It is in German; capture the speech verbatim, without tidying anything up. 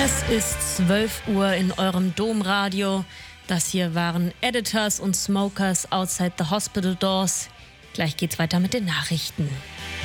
Es ist zwölf Uhr in eurem Domradio. Das hier waren Editors und Smokers Outside the Hospital Doors. Gleich geht's weiter mit den Nachrichten.